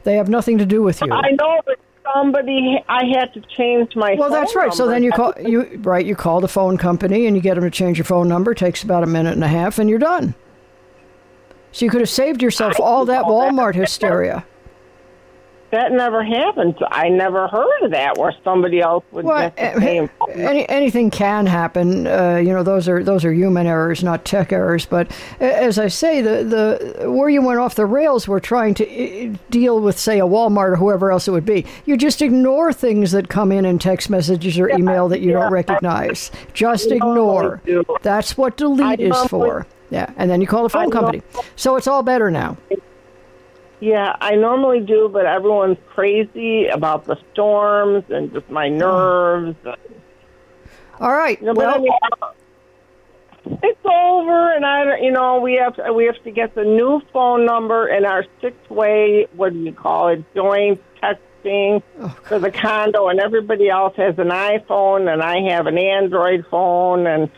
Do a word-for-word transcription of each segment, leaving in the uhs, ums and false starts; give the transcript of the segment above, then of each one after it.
They have nothing to do with you. I know, but somebody, I had to change my. Well, phone that's right. number. So then you call you right. You call the phone company and you get them to change your phone number. It takes about a minute and a half, and you're done. So you could have saved yourself I all that know that. Walmart hysteria. That never happened. I never heard of that where somebody else would Well, get the same. any, anything can happen. Uh, you know, those are those are human errors, not tech errors. But as I say, the the where you went off the rails, we're trying to uh, deal with, say, a Walmart or whoever else it would be. You just ignore things that come in in text messages or email that you yeah, don't recognize. Just I ignore. do. That's what delete I is normally- for. Yeah, and then you call the phone I company. So it's all better now. Yeah, I normally do, but everyone's crazy about the storms and just my nerves. All right. You know, Well, but anyhow, it's over, and I, don't- you know, we have to, we have to get the new phone number and our six-way, what do you call it, joint texting for the condo, and everybody else has an iPhone, and I have an Android phone, and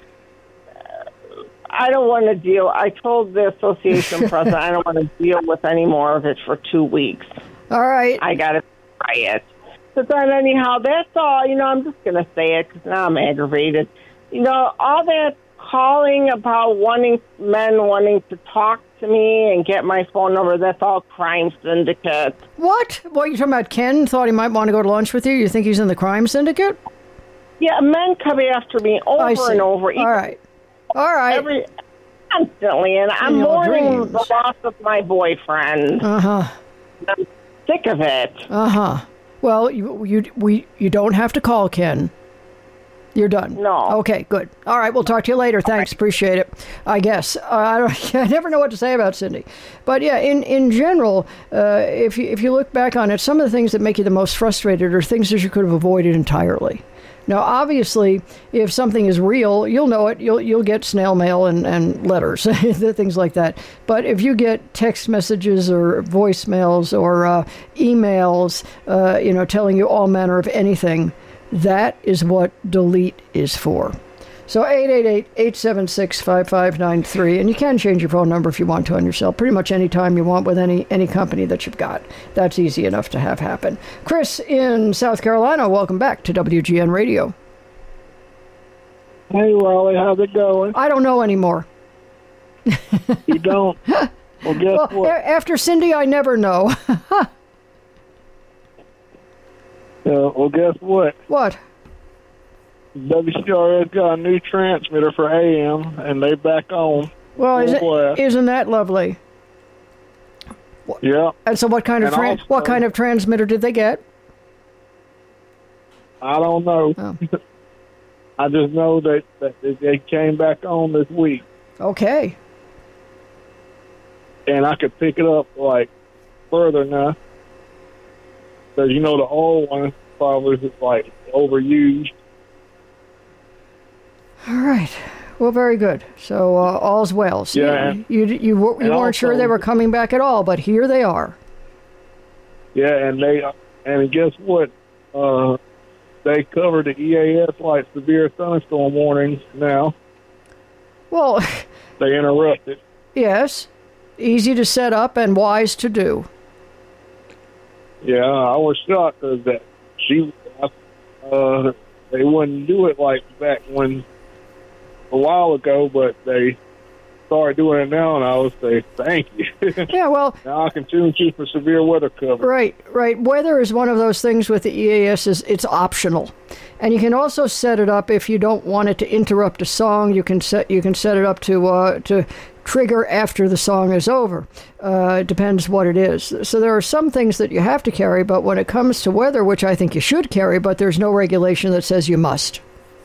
I don't want to deal. I told the association president I don't want to deal with any more of it for two weeks. all right. I got to try it. But then anyhow, that's all. You know, I'm just going to say it because now I'm aggravated. You know, all that calling about wanting men wanting to talk to me and get my phone number, that's all crime syndicate. What? What, you talking about Ken thought he might want to go to lunch with you? You think he's in the crime syndicate? Yeah, men come after me over I see. and over. All right. All right. Every, constantly, and I'm In your mourning dreams. the loss of my boyfriend. Uh-huh. I'm sick of it. Uh-huh. Well, you you we you don't have to call Ken. You're done. No. Okay, good. All right, we'll talk to you later. Thanks, appreciate it. I guess uh, I don't. I never know what to say about Cindy, but yeah, in in general, uh, if you if you look back on it, some of the things that make you the most frustrated are things that you could have avoided entirely. Now, obviously, if something is real, you'll know it. You'll you'll get snail mail and, and letters, things like that. But if you get text messages or voicemails or uh, emails, uh, you know, telling you all manner of anything, that is what delete is for. So eight eight eight, eight seven six, five five nine three, and you can change your phone number if you want to on yourself pretty much any time you want with any any company that you've got. That's easy enough to have happen. Chris in South Carolina, welcome back to W G N Radio. Hey, Raleigh, how's it going? I don't know anymore. You don't? Well, guess Well, what? a- after Cindy, I never know. Uh, well, guess what? What? W C R S got a new transmitter for A M, and they back on. Well, isn't, Full blast. isn't that lovely? Yeah, And so what kind of And tran- also- what kind of transmitter did they get? I don't know. Oh. I just know that, that they came back on this week, Okay. and I could pick it up, like, further now. Because, you know, the old one probably was, like, overused. All right. Well, very good. So uh, all's well. So Yeah, and- you you you, were, you and weren't sure also- they were coming back at all, but here they are. Yeah, and they and guess what? Uh, they cover the E A S like severe thunderstorm warnings now. Well, They interrupted. yes, easy to set up and wise to do. Yeah, I was shocked because that she, uh, they wouldn't do it like back when a while ago, but they started doing it now, and I would say thank you. Yeah, well, Now I can tune you for severe weather cover. right, right. Weather is one of those things with the E A S is it's optional, and you can also set it up if you don't want it to interrupt a song. You can set you can set it up to uh, to trigger after the song is over. Uh, it depends what it is. So there are some things that you have to carry, but when it comes to weather, which I think you should carry, but there's no regulation that says you must.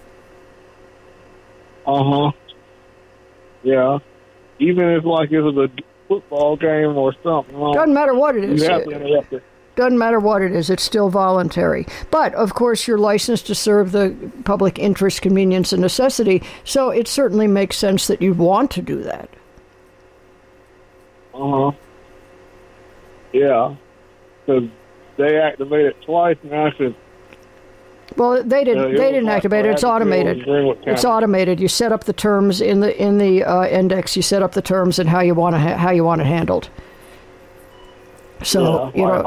Uh huh. Yeah. Even if like it was a football game or something, well, Doesn't matter what it is. you have to interrupt it. Doesn't matter what it is, it's still voluntary. But, of course, you're licensed to serve the public interest, convenience, and necessity, so it certainly makes sense that you'd want to do that. Uh huh. Yeah. Because they activated it twice, and I said, Well, they didn't. Uh, it they was didn't like activate it. It's Rabbit automated. Hill and Greenwood It's County. automated. You set up the terms in the in the uh, index. You set up the terms and how you want to ha- how you want it handled. So Yeah, you know. like